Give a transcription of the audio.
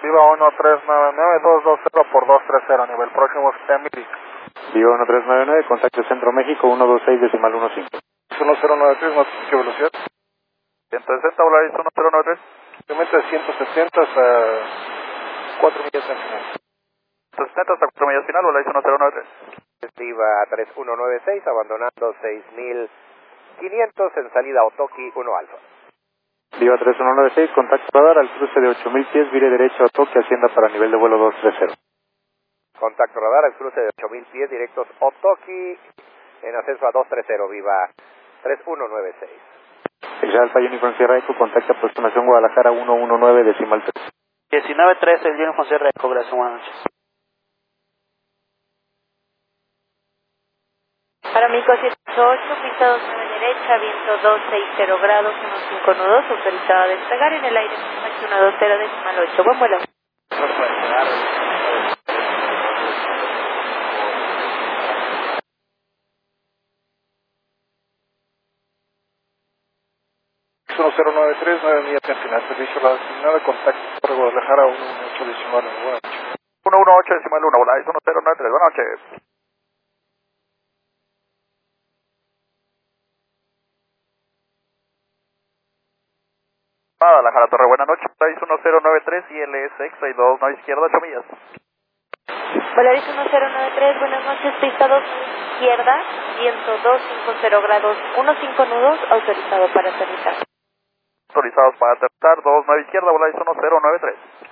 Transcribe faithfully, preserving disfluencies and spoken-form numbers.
Viva uno tres nueve nueve dos dos cero por dos tres cero, nivel próximo Emily. Viva uno tres nueve nueve, contacto Centro México, uno dos seis decimal uno cinco. uno cero nueve tres, más que velocidad. ciento sesenta, Volaris uno cero nueve tres. Incremento de ciento setenta hasta cuatro millas al final. ciento setenta hasta cuatro millas final, Volaris uno cero nueve tres. Viva tres uno nueve seis, abandonando seis mil quinientos en salida Otoki uno Alfa. Viva tres uno nueve seis, contacto radar al cruce de ocho mil pies, vire derecho a Otoki, ascienda para nivel de vuelo dos tres cero. Contacto radar al cruce de ocho mil pies, directos Otoki, en ascenso a dos tres cero, Viva tres uno nueve seis. El Alfa Uniform Sierra Eco, contacto aproximación Guadalajara uno uno nueve decimal tres. diecinueve trece, el Uniform Sierra Eco, gracias, buenas noches. Para Mico siete ocho, pista dos nueve derecha, viento dos seis cero grados, uno cinco nudos, autorizado a despegar en el aire uno dos cero decimal ocho. Buen vuelo. uno cero nueve tres, nueve millas al final, servicio a la asignada, contacto por Guadalajara uno uno ocho decimal uno, buenas noches. uno uno ocho decimal uno, Volaris uno cero nueve tres, buenas noches. Guadalajara Torre, buenas noches, Volaris uno cero nueve tres, I L S X y dos, no izquierda, ocho millas. Volaris uno cero nueve tres, buenas noches, pista dos izquierda, viento dos cinco cero grados, uno cinco nudos, autorizado para aterrizar. Autorizados para aterrizar, dos nueve izquierda, Volaris uno cero nueve tres.